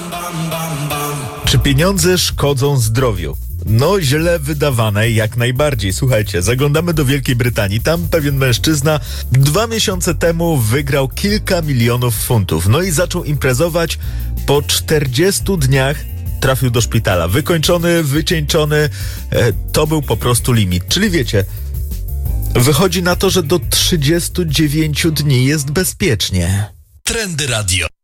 Czy pieniądze szkodzą zdrowiu? No, źle wydawane jak najbardziej. Słuchajcie, zaglądamy do Wielkiej Brytanii. Tam pewien mężczyzna 2 miesiące temu wygrał kilka milionów funtów. No i zaczął imprezować. Po 40 dniach trafił do szpitala. Wykończony, wycieńczony. To był po prostu limit. Czyli wiecie, wychodzi na to, że do 39 dni jest bezpiecznie. Trendy Radio.